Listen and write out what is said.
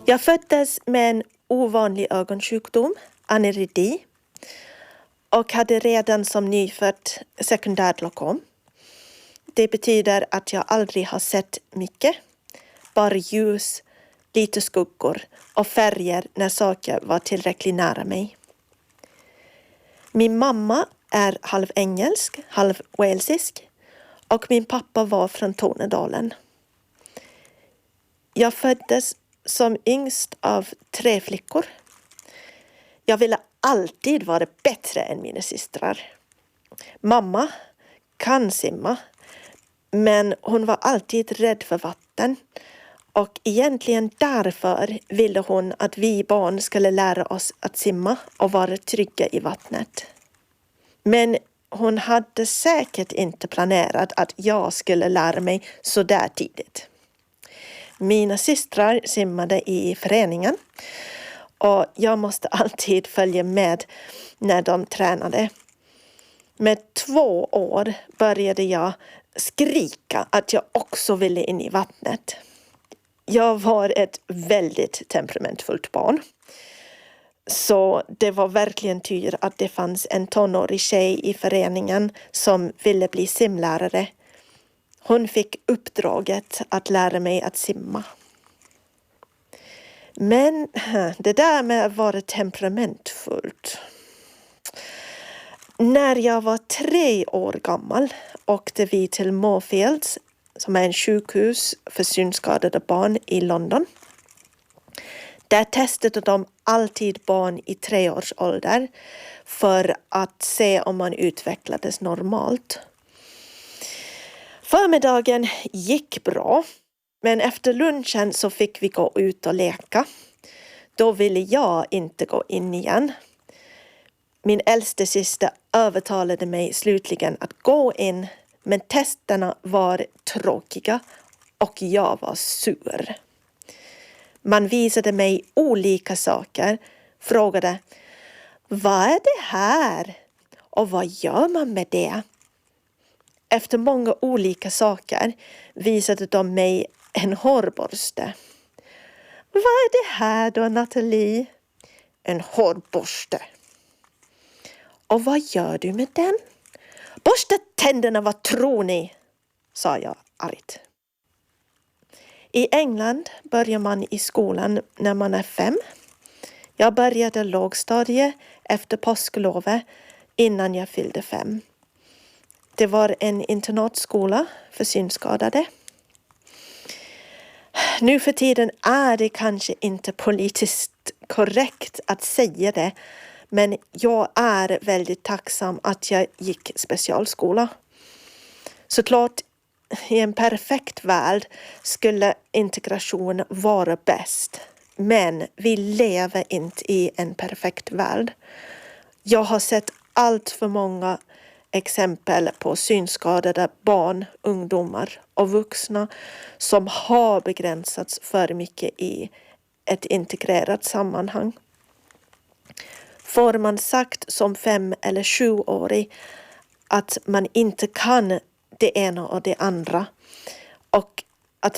Jag föddes med en ovanlig ögonsjukdom, aneridi, och hade redan som nyfödd sekundärglaukom. Det betyder att jag aldrig har sett mycket, bara ljus, lite skuggor och färger när saker var tillräckligt nära mig. Min mamma är halv engelsk, halv walesisk och min pappa var från Tornedalen. Jag föddes som yngst av 3 flickor. Jag ville alltid vara bättre än mina systrar. Mamma kan simma, men hon var alltid rädd för vatten. Och egentligen därför ville hon att vi barn skulle lära oss att simma och vara trygga i vattnet. Men hon hade säkert inte planerat att jag skulle lära mig så där tidigt. Mina systrar simmade i föreningen och jag måste alltid följa med när de tränade. Med 2 år började jag skrika att jag också ville in i vattnet. Jag var ett väldigt temperamentfullt barn. Så det var verkligen tur att det fanns en tonårig tjej i föreningen som ville bli simlärare. Hon fick uppdraget att lära mig att simma. Men det där med att vara temperamentfullt. När jag var 3 år gammal åkte vi till Moorfields, som är en sjukhus för synskadade barn i London. Där testade de alltid barn i 3 års ålder för att se om man utvecklades normalt. Förmiddagen gick bra, men efter lunchen så fick vi gå ut och leka. Då ville jag inte gå in igen. Min äldste syster övertalade mig slutligen att gå in, men testerna var tråkiga och jag var sur. Man visade mig olika saker, frågade: vad är det här? Och vad gör man med det? Efter många olika saker visade de mig en hårborste. Vad är det här då, Nathalie? En hårborste. Och vad gör du med den? Borsta tänderna, vad tror ni? Sa jag argt. I England börjar man i skolan när man är 5. Jag började lågstadie efter påsklovet innan jag fyllde 5. Det var en internatskola för synskadade. Nu för tiden är det kanske inte politiskt korrekt att säga det, men jag är väldigt tacksam att jag gick specialskola. Såklart, i en perfekt värld skulle integration vara bäst. Men vi lever inte i en perfekt värld. Jag har sett allt för många exempel på synskadade barn, ungdomar och vuxna som har begränsats för mycket i ett integrerat sammanhang. Får man sagt som 5- eller 7-årig att man inte kan det ena och det andra och